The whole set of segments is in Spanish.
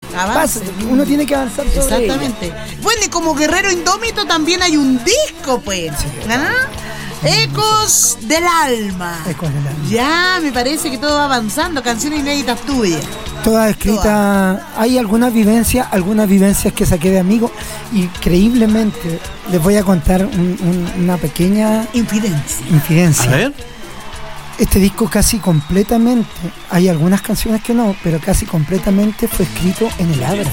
Avance. Uno tiene que avanzar sobre Exactamente. ella. Bueno, y como Guerrero Indómito también hay un disco, pues. ¿Ah? Ecos del alma. Ecos del alma. Ya, me parece que todo va avanzando. Canciones inéditas tuyas. Toda escrita. Hay algunas vivencias que saqué de amigos. Increíblemente, les voy a contar una pequeña infidencia. A ver. Este disco casi completamente, hay algunas canciones que no, pero casi completamente fue escrito en el Abra.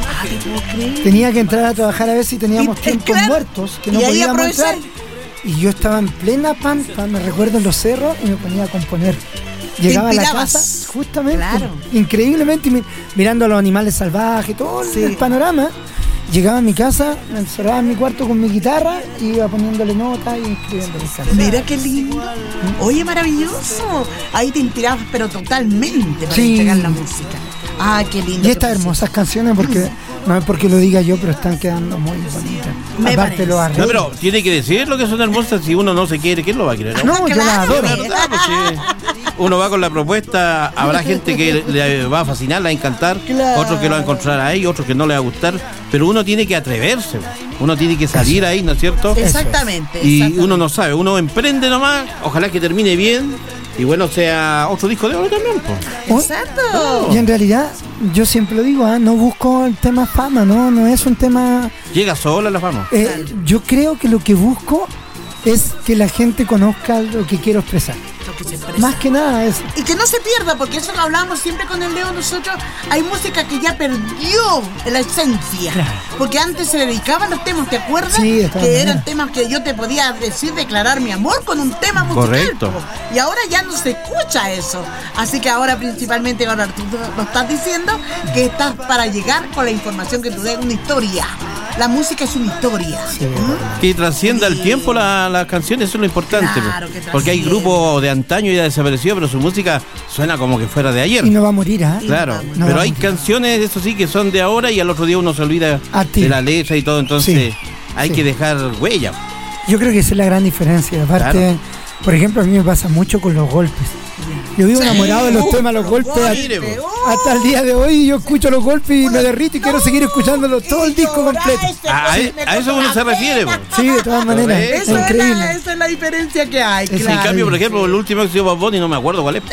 Tenía que entrar a trabajar a ver si teníamos tiempos muertos, que no podíamos entrar. Y yo estaba en plena pampa, me recuerdo en los cerros, y me ponía a componer. Llegaba a la casa, justamente, increíblemente, mirando a los animales salvajes, todo el panorama. Llegaba a mi casa, me encerraba en mi cuarto con mi guitarra y iba poniéndole notas y escribiendo mis canciones. Mira qué lindo. Oye, maravilloso. Ahí te inspirabas, pero totalmente para entregar la música. Ah, qué lindo. Y estas hermosas canciones, porque no es porque lo diga yo, pero están quedando muy bonitas. Aparte los arreglos. No, pero tiene que decir lo que son hermosas. Si uno no se quiere, ¿quién lo va a querer? No, yo las adoro. ¿Verdad? Porque uno va con la propuesta, habrá gente que le va a fascinar, le va a encantar, otros que lo va a encontrar ahí, otros que no le va a gustar, pero uno tiene que atreverse, uno tiene que salir ahí, ¿no es cierto? Exactamente. Y uno no sabe, uno emprende nomás, ojalá que termine bien y bueno, sea otro disco de oro también, pues. Exacto. Y en realidad, yo siempre lo digo, no busco el tema fama, no es un tema... Llega sola la fama. Yo creo que lo que busco es que la gente conozca lo que quiero expresar. Más que nada eso. Y que no se pierda, porque eso lo hablamos siempre con el Leo nosotros. Hay música que ya perdió la esencia. Claro. Porque antes se dedicaban los temas, ¿te acuerdas? Sí, que eran temas que yo te podía declarar mi amor con un tema musical. Correcto. Y ahora ya no se escucha eso. Así que ahora principalmente, ahora tú lo estás diciendo, que estás para llegar con la información que tú des, una historia. La música es una historia. Sí. Que trascienda el tiempo las canciones, eso es lo importante. Claro, porque hay grupos de antaño ya desaparecidos, pero su música suena como que fuera de ayer. Y no va a morir, ¿ah? Claro, no pero hay canciones, eso sí, que son de ahora y al otro día uno se olvida de la letra y todo, entonces hay que dejar huella. Yo creo que esa es la gran diferencia. Aparte, por ejemplo, a mí me pasa mucho con los golpes. Yo vivo enamorado de los temas, los golpes. Hasta el día de hoy yo escucho los golpes y me derrito y quiero seguir escuchándolo todo el disco completo. A eso uno se refiere. Sí, de todas maneras. Es increíble. Esa es la diferencia que hay. En cambio, por ejemplo, el último que se dio Bad Bunny, no me acuerdo cuál es.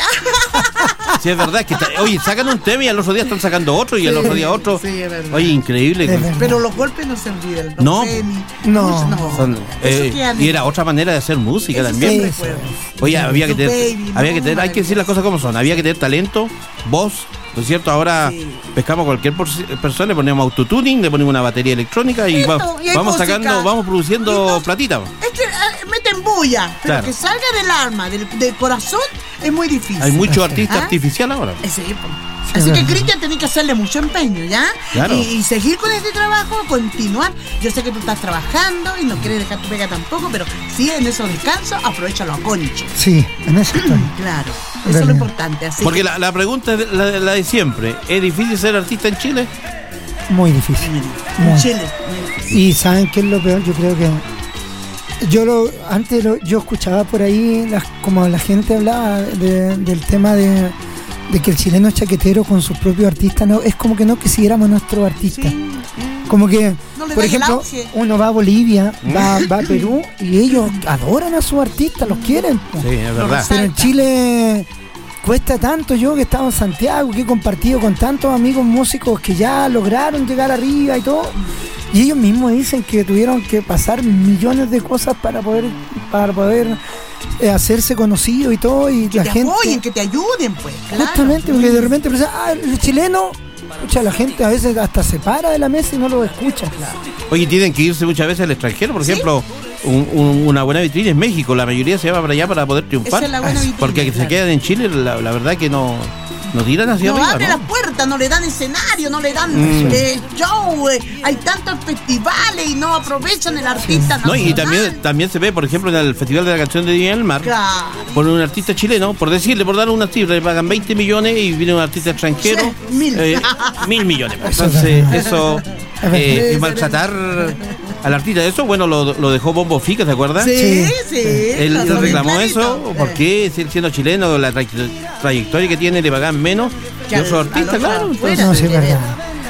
Sí, es verdad, es que oye, sacan un tema y al otro día están sacando otro y al otro día otro. Sí, es verdad. Oye, increíble. Pero los golpes no se olvidan. No. No. Y era otra manera de hacer música también. Oye, había que tener, hay que decir las cosas como son. Había que tener talento, voz, ¿no es cierto? Ahora pescamos a cualquier persona, le ponemos autotuning, le ponemos una batería electrónica y vamos sacando, vamos produciendo platita. Es que meten bulla, pero que salga del alma, del corazón, es muy difícil. Hay mucho artista artificial ahora. Sí, así que Cristian tiene que hacerle mucho empeño, ¿ya? Claro. Y seguir con este trabajo, continuar. Yo sé que tú estás trabajando y no quieres dejar tu pega tampoco, pero sí, en esos descansos, aprovechalo a concho. Sí, en eso estoy. Claro, eso es lo importante. Así porque la pregunta es la de siempre. ¿Es difícil ser artista en Chile? Muy difícil. En Chile. Y ¿saben qué es lo peor? Yo creo que yo escuchaba por ahí como la gente hablaba del tema de que el chileno es chaquetero con sus propios artistas. No, es como que no quisiéramos nuestros artistas. Como que, por ejemplo, uno va a Bolivia, va a Perú y ellos adoran a sus artistas, los quieren. Sí, es verdad. Pero en Chile cuesta tanto. Yo que he estado en Santiago, que he compartido con tantos amigos músicos que ya lograron llegar arriba y todo, y ellos mismos dicen que tuvieron que pasar millones de cosas para poder hacerse conocido y todo, y que la te gente apoyen, que te ayuden, pues. Claro. Justamente, porque de repente el chileno, la gente a veces hasta se para de la mesa y no lo escucha. Claro. Oye, tienen que irse muchas veces al extranjero, por ejemplo. Una buena vitrina es México, la mayoría se va para allá para poder triunfar. Esa es la buena vitrina, porque se quedan en Chile, la verdad que no tiran hacia arriba. No abre las puertas, no le dan escenario, no le dan show. Hay tantos festivales y no aprovechan el artista nacional. Y también se ve, por ejemplo, en el Festival de la Canción de Viña del Mar, por un artista chileno, por dar una cifra, le pagan 20 millones y viene un artista extranjero, 1.000 millones. Entonces, eso es maltratar al artista. Eso, bueno, lo dejó Bombo Fica, ¿te acuerdas? Sí. Él reclamó eso, porque siendo chileno, la trayectoria que tiene, le pagan menos que otros artistas, claro. No, sí, es verdad.